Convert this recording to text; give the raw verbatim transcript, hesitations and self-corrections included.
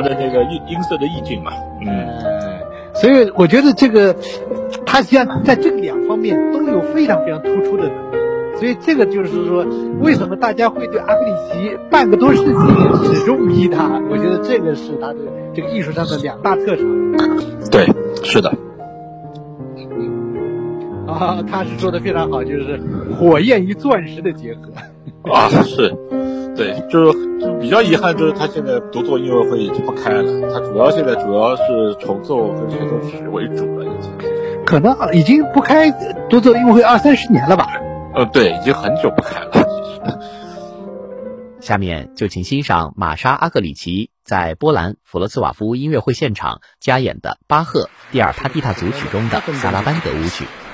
的那个音音色的意境嘛。嗯， 所以我觉得这个他实际上在这两方面都有非常非常突出的能力。所以这个就是说，为什么大家会对阿格里奇半个多世纪始终迷他？我觉得这个是他的这个艺术上的两大特长。 对，是的。 啊，他是说的非常好，就是火焰与钻石的结合。 啊，是，对，就是就比较遗憾，就是他现在独奏音乐会已经不开了，他主要现在主要是重奏和协奏曲为主了，已经。 可能已经不开独奏音乐会二三十年了吧？ 呃，对，已经很久不开了。其实， 下面就请欣赏玛莎·阿格里奇在波兰弗罗茨瓦夫音乐会现场加演的巴赫第二帕蒂塔组曲中的萨拉班德舞曲。